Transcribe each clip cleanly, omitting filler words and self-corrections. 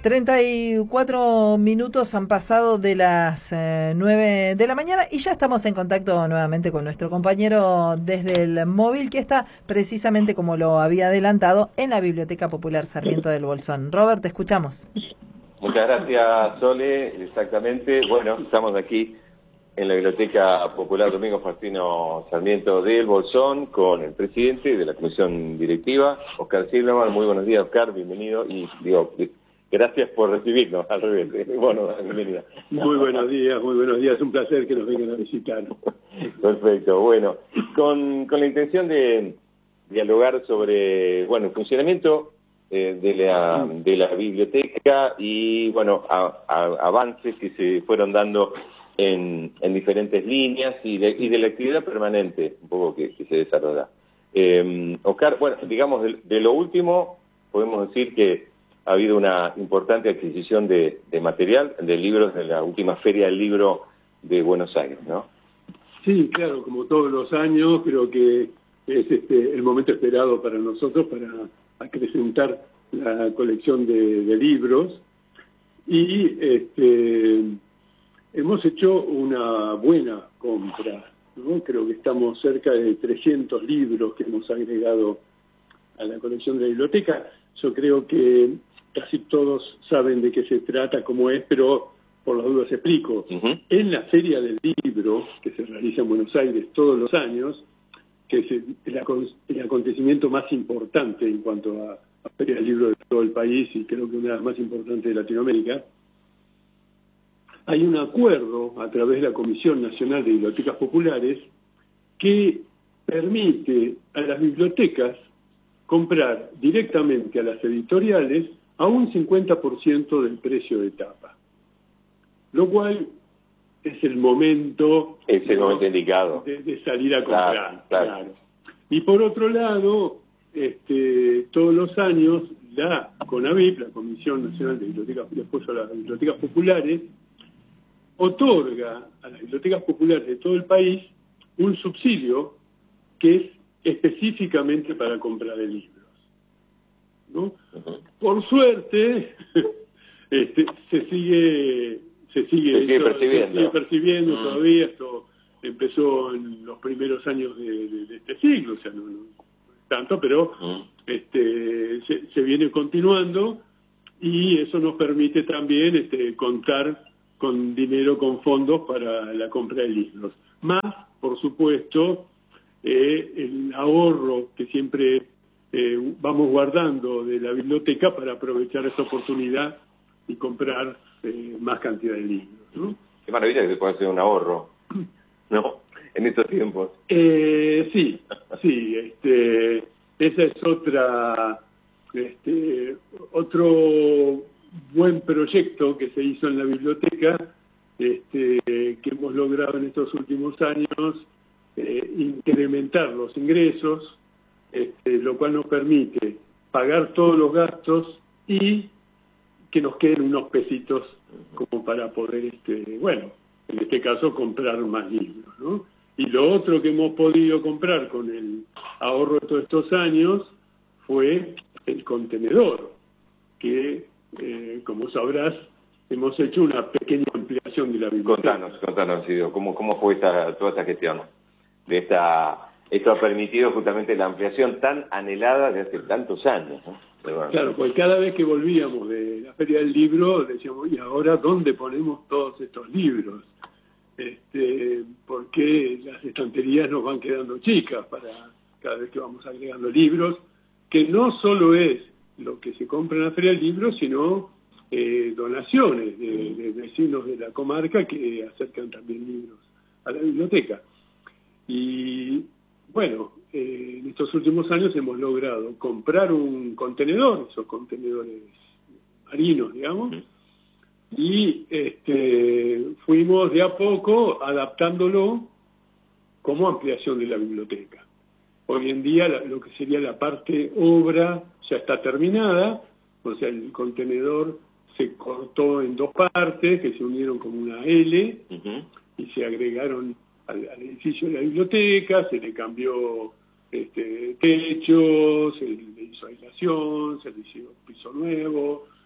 34 minutos han pasado de las 9 de la mañana y ya estamos en contacto nuevamente con nuestro compañero desde el móvil que está precisamente, como lo había adelantado, en la Biblioteca Popular Sarmiento del Bolsón. Robert, te escuchamos. Muchas gracias, Sole. Exactamente. Bueno, estamos aquí en la Biblioteca Popular Domingo Faustino Sarmiento del Bolsón con el presidente de la comisión directiva, Oscar Silverman. Muy buenos días, Oscar, bienvenido y gracias por recibirnos, al revés. Bueno, bienvenida. Muy buenos días, un placer que nos vengan a visitar. Perfecto, bueno, con la intención de dialogar sobre, bueno, el funcionamiento de la biblioteca y, bueno, avances que se fueron dando en diferentes líneas y de la actividad permanente, un poco que se desarrolla. Oscar, bueno, digamos, de lo último, podemos decir que ha habido una importante adquisición de material, de libros, de la última Feria del Libro de Buenos Aires, ¿no? Sí, claro, como todos los años, creo que es el momento esperado para nosotros para acrecentar la colección de libros y hemos hecho una buena compra, ¿no? Creo que estamos cerca de 300 libros que hemos agregado a la colección de la biblioteca. Yo creo que casi todos saben de qué se trata, cómo es, pero por las dudas explico. En la Feria del Libro, que se realiza en Buenos Aires todos los años, que es el acontecimiento más importante en cuanto a Feria del Libro de todo el país y creo que una de las más importantes de Latinoamérica, hay un acuerdo a través de la Comisión Nacional de Bibliotecas Populares que permite a las bibliotecas comprar directamente a las editoriales a un 50% del precio de tapa, lo cual es el momento, indicado de salir a comprar. Claro. Y por otro lado, todos los años la CONABIP, la Comisión Nacional de Bibliotecas de Apoyo a las Bibliotecas Populares, otorga a las bibliotecas populares de todo el país un subsidio que es específicamente para compra de libros, ¿no? Por suerte, se sigue percibiendo todavía. Esto empezó en los primeros años de este siglo, o sea, no tanto, pero se viene continuando y eso nos permite también contar con dinero, con fondos para la compra de libros. Más, por supuesto, el ahorro que siempre vamos guardando de la biblioteca para aprovechar esta oportunidad y comprar más cantidad de libros, ¿no? Qué maravilla que se puede hacer un ahorro, ¿no? En estos tiempos. Sí. Esa es otro buen proyecto que se hizo en la biblioteca, que hemos logrado en estos últimos años, incrementar los ingresos, lo cual nos permite pagar todos los gastos y que nos queden unos pesitos como para poder, en este caso, comprar más libros, ¿no? Y lo otro que hemos podido comprar con el ahorro de todos estos años fue el contenedor, que, como sabrás, hemos hecho una pequeña ampliación de la biblioteca. Contanos, Ido, ¿cómo fue toda esa gestión? Esto ha permitido justamente la ampliación tan anhelada de hace tantos años, ¿no? Bueno. Claro, pues cada vez que volvíamos de la Feria del Libro decíamos, ¿y ahora dónde ponemos todos estos libros? Porque las estanterías nos van quedando chicas para cada vez que vamos agregando libros, que no solo es lo que se compra en la Feria del Libro, sino donaciones de vecinos de la comarca que acercan también libros a la biblioteca. Y bueno, en estos últimos años hemos logrado comprar un contenedor, esos contenedores marinos, digamos, y fuimos de a poco adaptándolo como ampliación de la biblioteca. Hoy en día lo que sería la parte obra ya está terminada, o sea, el contenedor se cortó en dos partes que se unieron como una L y se agregaron al edificio de la biblioteca, se le cambió techo, se le hizo aislación, se le hizo piso nuevo,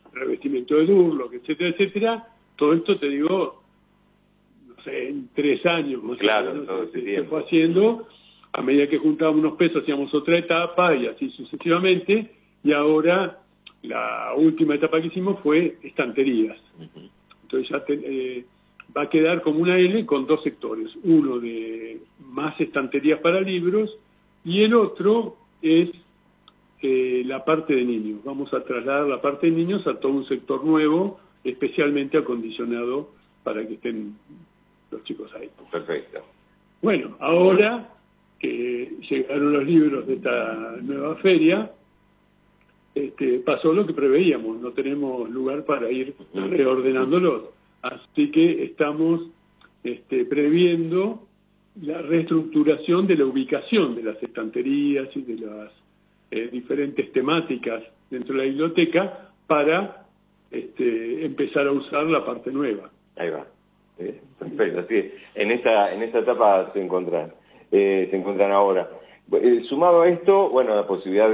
revestimiento de Durlock, etcétera, etcétera. Todo esto, te digo, no sé, en 3 años más claro, o menos, todo ese se tiempo. fue haciendo. A medida que juntábamos unos pesos hacíamos otra etapa y así sucesivamente. Y ahora la última etapa que hicimos fue estanterías. Entonces ya va a quedar como una L con 2 sectores. Uno de más estanterías para libros y el otro es la parte de niños. Vamos a trasladar la parte de niños a todo un sector nuevo, especialmente acondicionado para que estén los chicos ahí. Perfecto. Bueno, ahora que llegaron los libros de esta nueva feria, pasó lo que preveíamos, no tenemos lugar para ir reordenándolos. Así que estamos previendo la reestructuración de la ubicación de las estanterías y de las diferentes temáticas dentro de la biblioteca para empezar a usar la parte nueva. Ahí va. Perfecto, así en esa etapa se encuentran ahora. Sumado a esto, bueno, la posibilidad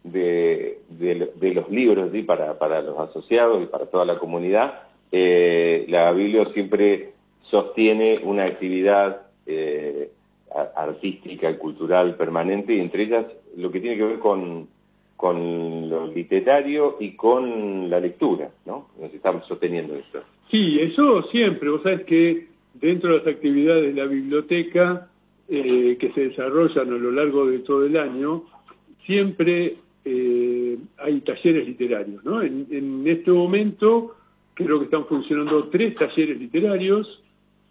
de los libros, ¿sí? para los asociados y para toda la comunidad, la Biblio siempre sostiene una actividad artística y cultural permanente, y entre ellas lo que tiene que ver con lo literario y con la lectura, ¿no? Nos estamos sosteniendo esto. Sí, eso siempre. Vos sabés que dentro de las actividades de la biblioteca que se desarrollan a lo largo de todo el año, siempre hay talleres literarios, ¿no? En este momento creo que están funcionando 3 talleres literarios,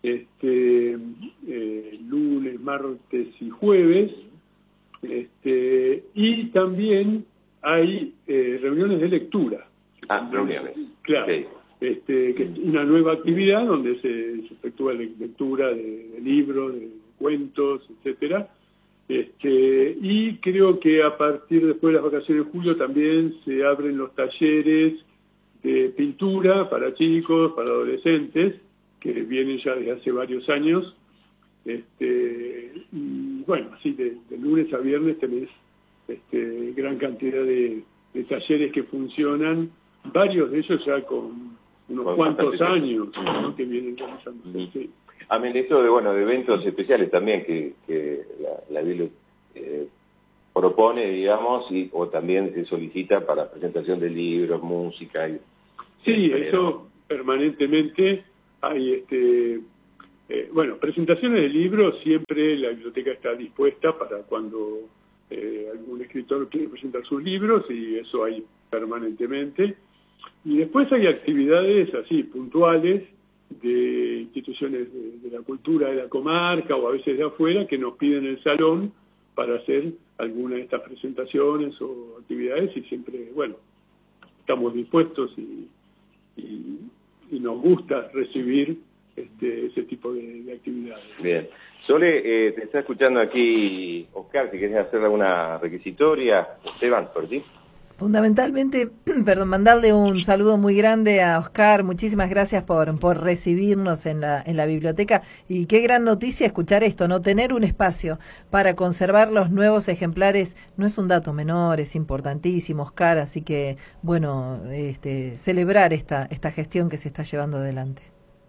lunes, martes y jueves, y también hay reuniones de lectura. Reuniones. Claro. Okay. Que es una nueva actividad donde se efectúa lectura de libros, de cuentos, etcétera. Y creo que a partir después de las vacaciones de julio también se abren los talleres de pintura para chicos, para adolescentes, que vienen ya desde hace varios años. Y bueno, así de lunes a viernes tenés gran cantidad de talleres que funcionan, varios de ellos ya con unos cuantos años, ¿no? que vienen realizándose. Sí. Amén, esto de eventos especiales también que la Biblia propone, digamos, o también se solicita para presentación de libros, música. Sí, eso permanentemente hay, presentaciones de libros, siempre la biblioteca está dispuesta para cuando algún escritor quiere presentar sus libros, y eso hay permanentemente. Y después hay actividades así, puntuales, de instituciones de la cultura de la comarca o a veces de afuera, que nos piden el salón para hacer alguna de estas presentaciones o actividades, y siempre, bueno, estamos dispuestos y nos gusta recibir ese tipo de actividades. Bien. Sole, te está escuchando aquí Oscar, si querés hacer alguna requisitoria. Esteban, por ti. Fundamentalmente, mandarle un saludo muy grande a Oscar. Muchísimas gracias por recibirnos en la biblioteca. Y qué gran noticia escuchar esto, ¿no? Tener un espacio para conservar los nuevos ejemplares no es un dato menor, es importantísimo, Oscar. Así que, bueno, celebrar esta gestión que se está llevando adelante.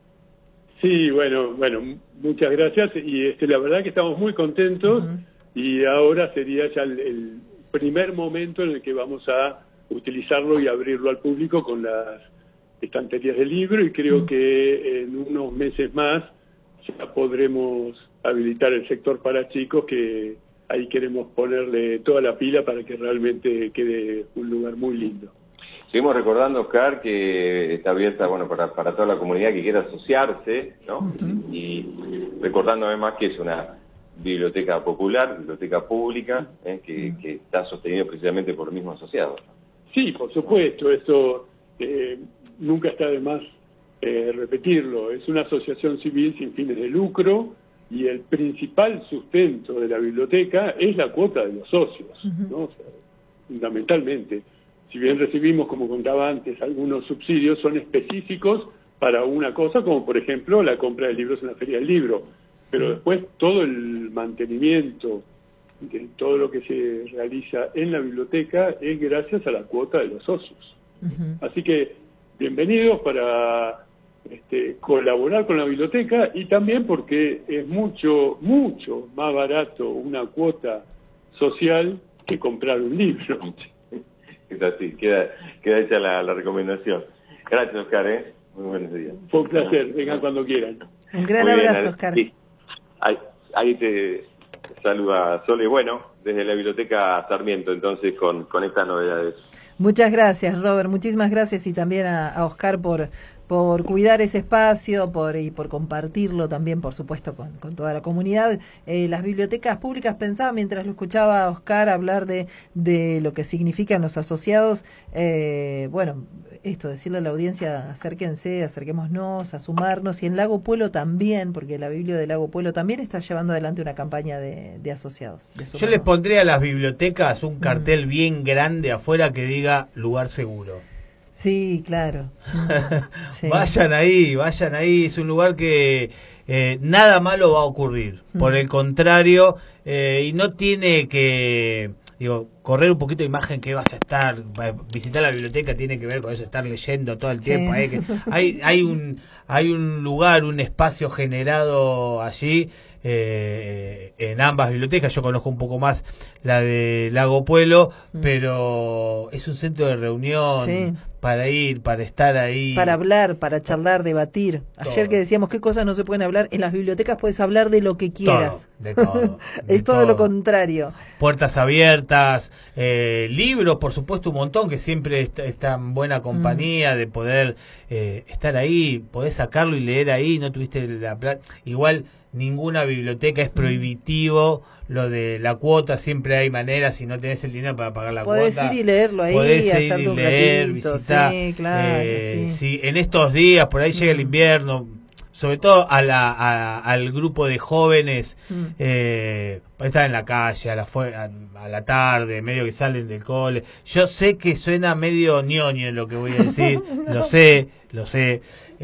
Sí, bueno, muchas gracias. Y la verdad que estamos muy contentos. Y ahora sería ya el primer momento en el que vamos a utilizarlo y abrirlo al público con las estanterías de libro, y creo que en unos meses más ya podremos habilitar el sector para chicos, que ahí queremos ponerle toda la pila para que realmente quede un lugar muy lindo. Seguimos recordando, Oscar, que está abierta para toda la comunidad que quiera asociarse, ¿no? Y recordando además que es una biblioteca popular, biblioteca pública, que está sostenida precisamente por los mismos asociados. Sí, por supuesto, eso nunca está de más repetirlo. Es una asociación civil sin fines de lucro, y el principal sustento de la biblioteca es la cuota de los socios, ¿no? O sea, fundamentalmente. Si bien recibimos, como contaba antes, algunos subsidios, son específicos para una cosa, como por ejemplo la compra de libros en la Feria del Libro. Pero después todo el mantenimiento de todo lo que se realiza en la biblioteca es gracias a la cuota de los socios. Así que bienvenidos para colaborar con la biblioteca, y también porque es mucho más barato una cuota social que comprar un libro. Es así, queda hecha la recomendación. Gracias, Oscar, muy buenos días. Fue un placer, vengan cuando quieran. Un gran abrazo, Oscar. Sí. Ahí te saluda Sole, bueno, desde la Biblioteca Sarmiento, entonces, con estas novedades. Muchas gracias, Robert, muchísimas gracias, y también a Oscar por cuidar ese espacio y por compartirlo también, por supuesto, con toda la comunidad. Las bibliotecas públicas, pensaba mientras lo escuchaba a Oscar hablar de lo que significan los asociados, bueno, esto, decirle a la audiencia, acérquense, acerquémonos a sumarnos, y en Lago Puelo también, porque la Biblia de Lago Puelo también está llevando adelante una campaña de asociados. Yo les pondría a las bibliotecas un cartel bien grande afuera que diga lugar seguro. Sí, claro. Sí. Vayan ahí, es un lugar que nada malo va a ocurrir, por el contrario, y no tiene que, correr un poquito de imagen que vas a estar, visitar la biblioteca tiene que ver con eso, estar leyendo todo el tiempo, sí. Hay un lugar, un espacio generado allí, en ambas bibliotecas. Yo conozco un poco más la de Lago Puelo, pero es un centro de reunión, sí, para ir, para estar ahí, para hablar, para charlar, debatir. Ayer que decíamos qué cosas no se pueden hablar, en las bibliotecas puedes hablar de lo que quieras. De todo. Es todo lo contrario. Puertas abiertas, libros, por supuesto, un montón, que siempre está en buena compañía de poder estar ahí, podés sacarlo y leer ahí, no tuviste la plata. Igual ninguna biblioteca es prohibitivo lo de la cuota, siempre hay maneras, si no tenés el dinero para pagar la podés cuota. Podés ir y leerlo ahí, hacerte un ratito, visitar, sí, claro, sí. Si en estos días, por ahí llega el invierno, sobre todo al grupo de jóvenes, están en la calle, a la tarde, medio que salen del cole. Yo sé que suena medio ñoño lo que voy a decir, lo sé.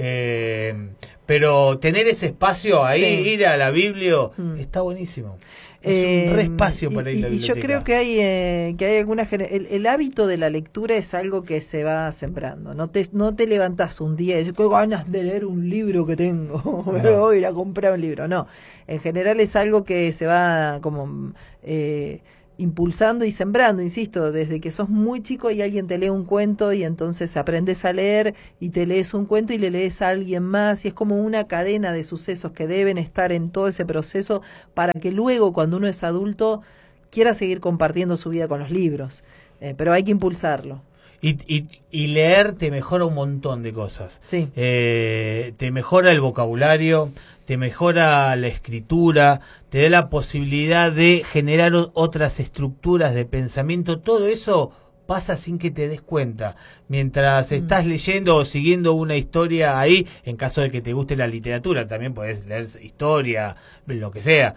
Pero tener ese espacio ahí, sí, ir a la Biblia, está buenísimo. Es un re espacio para ir a la biblioteca. Y yo creo que hay algunas... El hábito de la lectura es algo que se va sembrando. No te levantás un día y dices, qué ganas de leer un libro que tengo, me voy a ir a comprar un libro. No, en general es algo que se va como... impulsando y sembrando, insisto, desde que sos muy chico y alguien te lee un cuento y entonces aprendes a leer y te lees un cuento y le lees a alguien más, y es como una cadena de sucesos que deben estar en todo ese proceso para que luego, cuando uno es adulto, quiera seguir compartiendo su vida con los libros, pero hay que impulsarlo. Y leer te mejora un montón de cosas. Sí. Te mejora el vocabulario, te mejora la escritura, te da la posibilidad de generar otras estructuras de pensamiento. Todo eso pasa sin que te des cuenta. Mientras estás leyendo o siguiendo una historia ahí, en caso de que te guste la literatura, también podés leer historia, lo que sea.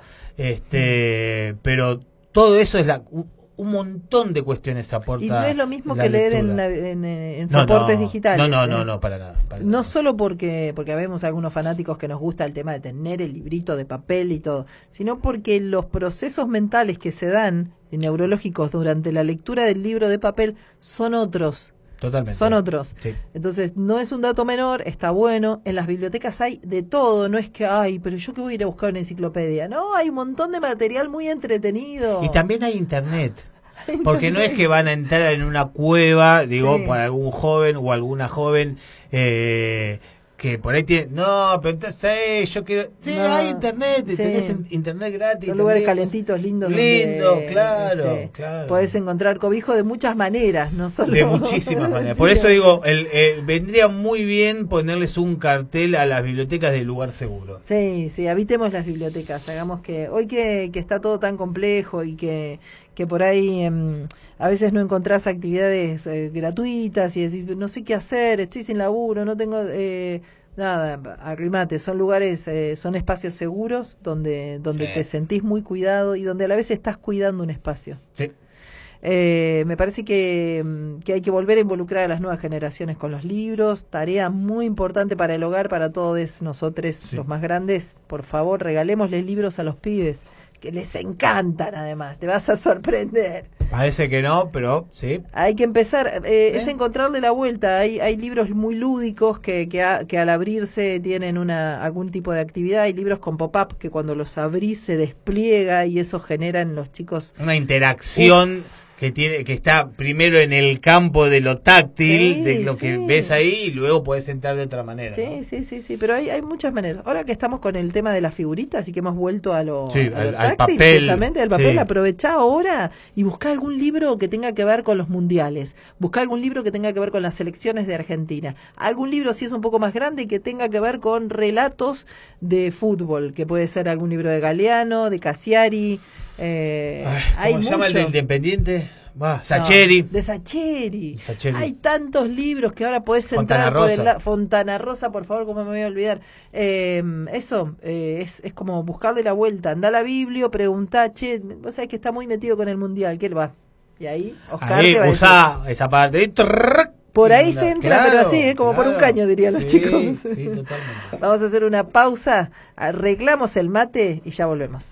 Pero todo eso es un montón de cuestiones aporta. Y no es lo mismo que leer en soportes digitales. No, para nada. No solo porque habemos algunos fanáticos que nos gusta el tema de tener el librito de papel y todo, sino porque los procesos mentales que se dan, neurológicos, durante la lectura del libro de papel son otros. Totalmente. Son otros. Sí. Entonces, no es un dato menor, está bueno. En las bibliotecas hay de todo, no es que, pero yo que voy a ir a buscar una enciclopedia. No, hay un montón de material muy entretenido. Y también hay internet. Porque no es que van a entrar en una cueva, sí, para algún joven o alguna joven que por ahí tiene... No, pero entonces yo quiero... Sí, hay internet, sí, tenés internet gratis. Son lugares calentitos, lindos. Claro. Podés encontrar cobijo de muchas maneras, no solo... De muchísimas maneras. Por eso digo, vendría muy bien ponerles un cartel a las bibliotecas de lugar seguro. Sí, habitemos las bibliotecas, hagamos que... Hoy que está todo tan complejo y que por ahí a veces no encontrás actividades gratuitas y decís, no sé qué hacer, estoy sin laburo, no tengo nada, arrimate, son lugares, son espacios seguros donde sí, te sentís muy cuidado y donde a la vez estás cuidando un espacio. Sí. Me parece que hay que volver a involucrar a las nuevas generaciones con los libros, tarea muy importante para el hogar, para todos nosotros, sí, los más grandes. Por favor, regalémosle libros a los pibes, que les encantan además, te vas a sorprender. Parece que no, pero sí. Hay que empezar, es encontrarle la vuelta. Hay libros muy lúdicos que al abrirse tienen algún tipo de actividad. Hay libros con pop-up que cuando los abrís se despliega y eso genera en los chicos una interacción que está primero en el campo de lo táctil, de lo que ves ahí, y luego podés entrar de otra manera. Sí, ¿no? Sí, pero hay muchas maneras. Ahora que estamos con el tema de las figuritas y que hemos vuelto a lo táctil, papel, justamente al papel, aprovechá ahora y buscá algún libro que tenga que ver con los mundiales, buscá algún libro que tenga que ver con las selecciones de Argentina, algún libro si es un poco más grande que tenga que ver con relatos de fútbol, que puede ser algún libro de Galeano, de Cassiari. ¿Cómo se llama el de Independiente? Sacheri. De Sacheri. Hay tantos libros que ahora podés entrar por Fontana Rosa, por favor, ¿cómo me voy a olvidar? Eso es como buscarle la vuelta. Andá a la Biblia, preguntá, vos sabés que está muy metido con el Mundial, ¿qué va? Y ahí Oscar te va a decir. Esa parte. Por ahí se entra, pero así, como por un caño, dirían los chicos. Sí, totalmente. Vamos a hacer una pausa, arreglamos el mate y ya volvemos.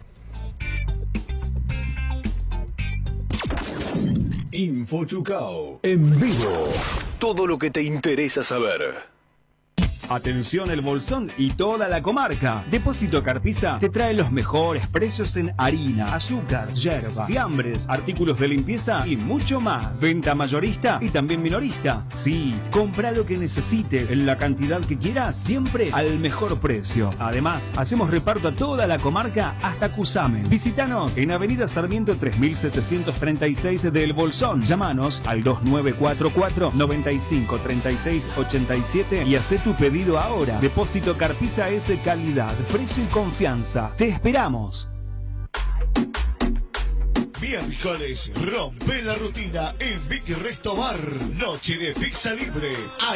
Info Chucao, en vivo. Todo lo que te interesa saber. Atención El Bolsón y toda la comarca. Depósito Carpiza te trae los mejores precios en harina, azúcar, yerba, fiambres, artículos de limpieza y mucho más. Venta mayorista y también minorista. Sí, compra lo que necesites en la cantidad que quieras, siempre al mejor precio. Además, hacemos reparto a toda la comarca hasta Cusamen. Visítanos en Avenida Sarmiento 3736 de El Bolsón. Llámanos al 2944 95 36 87 y hacé tu pedido ahora. Depósito Carpiza es de calidad, precio y confianza. Te esperamos. Miércoles, rompe la rutina en Vicky Resto Bar. Noche de pizza libre.